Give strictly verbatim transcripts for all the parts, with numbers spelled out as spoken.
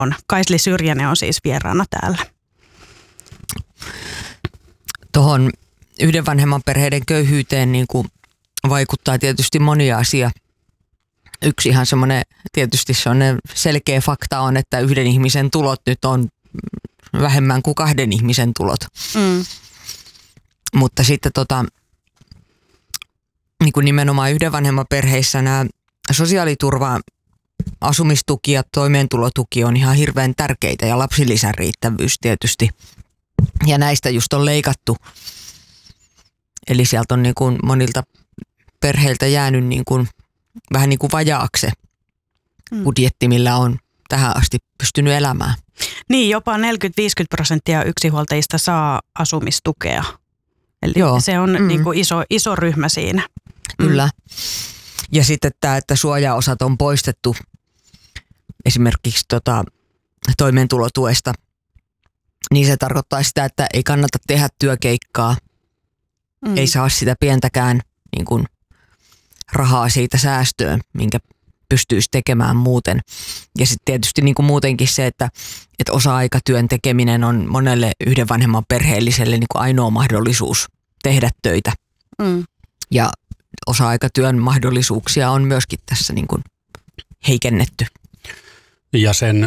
on. Kaisli Syrjänen on siis vieraana täällä. Tuohon yhden vanhemman perheiden köyhyyteen niin kuin vaikuttaa tietysti moni asia. Yksi ihan semmoinen, tietysti semmoinen selkeä fakta on, että yhden ihmisen tulot nyt on vähemmän kuin kahden ihmisen tulot. Mm. Mutta sitten tota, niin kuin nimenomaan yhden vanhemman perheissä nämä sosiaaliturva, asumistuki ja toimeentulotuki on ihan hirveän tärkeitä ja lapsilisän riittävyys tietysti. Ja näistä just on leikattu. Eli sieltä on niin kuin monilta perheiltä jäänyt niin kuin, vähän niin kuin vajaaksi mm. budjetti, millä on tähän asti pystynyt elämään. Niin, jopa neljäkymmentä viisikymmentä prosenttia yksinhuoltajista saa asumistukea. Eli Joo. se on mm. niin kuin iso, iso ryhmä siinä. Kyllä. Ja sitten tämä, että suojaosat on poistettu esimerkiksi tota, toimeentulotuesta, niin se tarkoittaa sitä, että ei kannata tehdä työkeikkaa, mm. ei saa sitä pientäkään niin kuin rahaa siitä säästöön, minkä pystyisi tekemään muuten. Ja sitten tietysti niin kuin muutenkin se, että, että osa-aikatyön tekeminen on monelle yhden vanhemman perheelliselle niin kuin ainoa mahdollisuus tehdä töitä. Mm. Ja osa-aikatyön mahdollisuuksia on myöskin tässä niin kuin heikennetty. Ja sen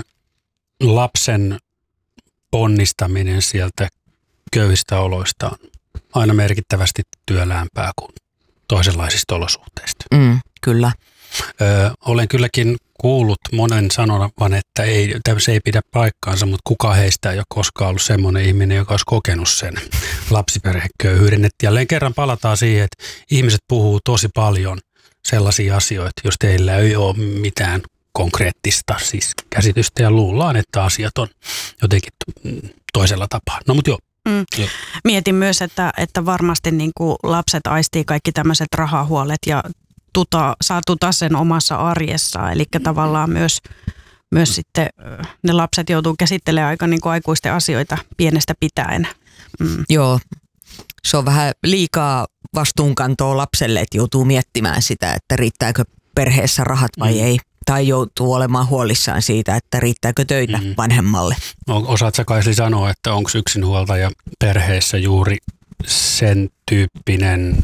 lapsen ponnistaminen sieltä köyhistä oloista on aina merkittävästi työläämpää kuin toisenlaisista olosuhteista. Mm, kyllä. Ö, olen kylläkin kuullut monen sanovan, että ei, se ei pidä paikkaansa, mutta kuka heistä ei ole koskaan ollut semmoinen ihminen, joka olisi kokenut sen lapsiperheköyhyyden. Että jälleen kerran palataan siihen, että ihmiset puhuu tosi paljon sellaisia asioita, jos teillä ei ole mitään konkreettista siis käsitystä ja luullaan, että asiat on jotenkin toisella tapaa. No mutta joo. Mm. joo. Mietin myös, että, että varmasti niin kuin lapset aistii kaikki tämmöiset rahahuolet ja tuta, saa tuta sen omassa arjessaan. Eli tavallaan myös, myös sitten ne lapset joutuu käsittelemään aika niin kuin aikuisten asioita pienestä pitäen. Mm. Joo, se on vähän liikaa vastuunkantoa lapselle, että joutuu miettimään sitä, että riittääkö perheessä rahat vai mm. ei. Tai joutuu olemaan huolissaan siitä, että riittääkö töitä mm. vanhemmalle. Osaatko sä Kaisli sanoa, että onko yksinhuoltaja perheessä juuri sen tyyppinen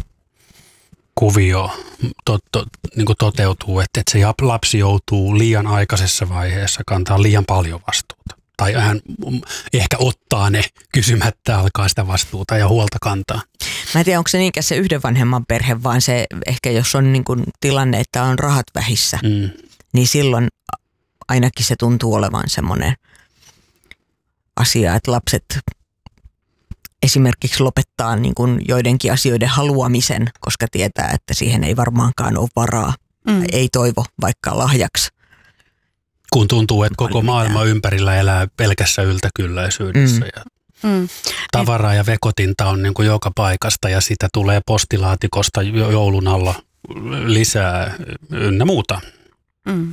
kuvio to, to, niin kuin toteutuu, että, että se lapsi joutuu liian aikaisessa vaiheessa kantaa liian paljon vastuuta. Tai hän ehkä ottaa ne kysymättä, alkaa sitä vastuuta ja huolta kantaa. Mä en tiedä, onko se niinkään se yhden vanhemman perhe, vaan se ehkä jos on niin kuin tilanne, että on rahat vähissä, mm. niin silloin ainakin se tuntuu olevan semmoinen asia, että lapset esimerkiksi lopettaa niin kuin joidenkin asioiden haluamisen, koska tietää, että siihen ei varmaankaan ole varaa. Mm. Ei toivo vaikka lahjaksi. Kun tuntuu, että koko maailma ympärillä elää pelkässä yltäkylläisyydessä. Mm. Ja mm. tavaraa ja vekotinta on niin kuin joka paikasta ja sitä tulee postilaatikosta joulun alla lisää ynnä muuta. Mm.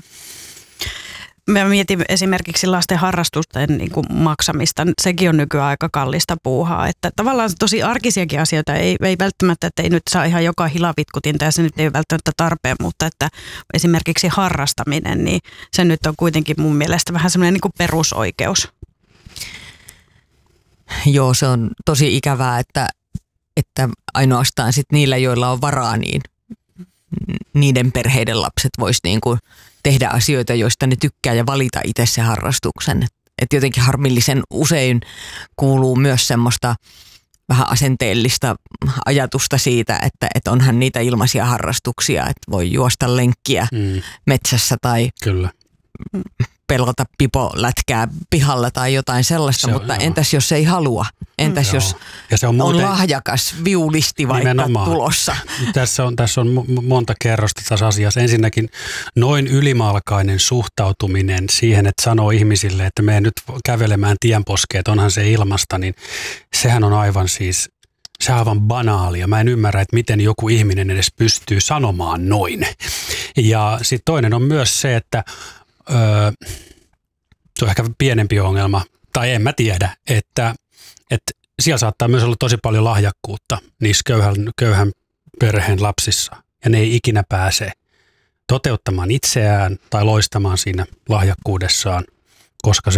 Mä mietin esimerkiksi lasten harrastusten niin kuin maksamista. Sekin on nykyään aika kallista puuhaa. Että tavallaan tosi arkisiakin asioita ei, ei välttämättä, että ei nyt saa ihan joka hilavitkutinta ja se nyt ei välttämättä tarpeen, mutta että esimerkiksi harrastaminen, niin se nyt on kuitenkin mun mielestä vähän semmoinen niin kuin perusoikeus. Joo, se on tosi ikävää, että, että ainoastaan sit niillä, joilla on varaa, niin niiden perheiden lapset vois niin kuin tehdä asioita, joista ne tykkää ja valita itse se harrastuksen. Että jotenkin harmillisen usein kuuluu myös semmoista vähän asenteellista ajatusta siitä, että, että onhan niitä ilmaisia harrastuksia, että voi juosta lenkkiä mm. metsässä tai Kyllä. pelata pipolätkää pihalla tai jotain sellaista, on, mutta joo. entäs jos ei halua? Entäs mm. jos ja se on, muuten, on lahjakas viulisti vaikka nimenomaan tulossa? Tässä on, tässä on monta kerrosta tässä asiassa. Ensinnäkin noin ylimalkainen suhtautuminen siihen, että sanoo ihmisille, että mene nyt kävelemään tienposkeen, että onhan se ilmasta, niin sehän on aivan siis, se on aivan banaalia. Mä en ymmärrä, että miten joku ihminen edes pystyy sanomaan noin. Ja sitten toinen on myös se, että Öö, se on ehkä pienempi ongelma, tai en mä tiedä, että, että siellä saattaa myös olla tosi paljon lahjakkuutta niissä köyhän, köyhän perheen lapsissa, ja ne ei ikinä pääse toteuttamaan itseään tai loistamaan siinä lahjakkuudessaan, koska